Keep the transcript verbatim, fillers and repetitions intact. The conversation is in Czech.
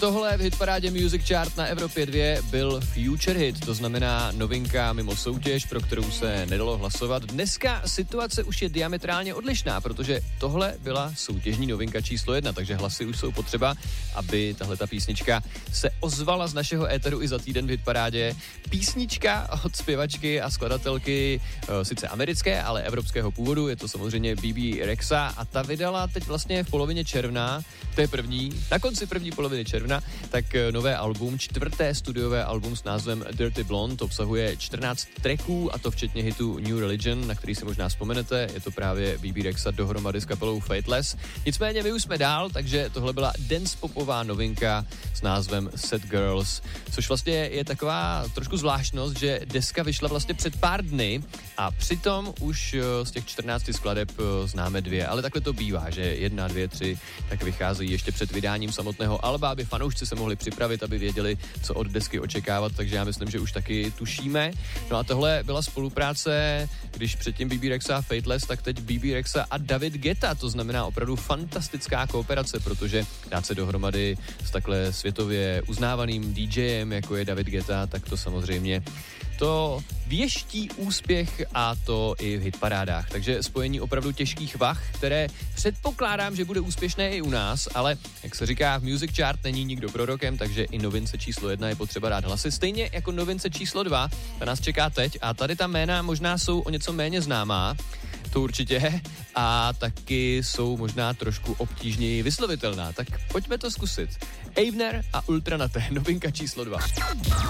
tohle v hitparádě Music Chart na Evropě dva byl Future Hit, to znamená novinka mimo soutěž, pro kterou se nedalo hlasovat. Dneska situace už je diametrálně odlišná, protože tohle byla soutěžní novinka číslo jedna, takže hlasy už jsou potřeba, aby tahle ta písnička se ozvala z našeho éteru i za týden v hitparádě. Písnička od zpěvačky a skladatelky, sice americké, ale evropského původu, je to samozřejmě B B Rexa a ta vydala teď vlastně v polovině června, to je první, na konci první poloviny června, tak nové album, čtvrté studiové album s názvem Dirty Blonde, obsahuje čtrnáct tracků a to včetně hitu New Religion, na který si možná vzpomenete, je to právě B B Rexa dohromady s kapelou Fateless. Nicméně my už jsme dál, takže tohle byla dance popová novinka s názvem Sad Girls, což vlastně je taková trošku zvláštnost, že deska vyšla vlastně před pár dny a přitom už z těch čtrnácti skladeb známe dvě, ale takhle to bývá, že jedna, dvě, tři, tak vycházejí ještě před vydáním samotného alba, aby fanoušci se mohli připravit, aby věděli, co od desky očekávat, takže já myslím, že už taky tušíme. No a tohle byla spolupráce, když předtím B B Rexa a Fateless, tak teď B B Rexa a David Guetta, to znamená opravdu fantastická kooperace, protože dát se dohromady s takhle světově uznávaným DJem, jako je David Guetta, tak to samozřejmě to věští úspěch a to i v hitparádách. Takže spojení opravdu těžkých vah, které předpokládám, že bude úspěšné i u nás, ale jak se říká, v Music Chart není nikdo prorokem, takže i novince číslo jedna je potřeba dát hlasy. Stejně jako novince číslo dva, ta nás čeká teď a tady ta jména možná jsou o něco méně známá, to určitě, a taky jsou možná trošku obtížněji vyslovitelná. Tak pojďme to zkusit. Avner a Ultranaté, novinka číslo dva.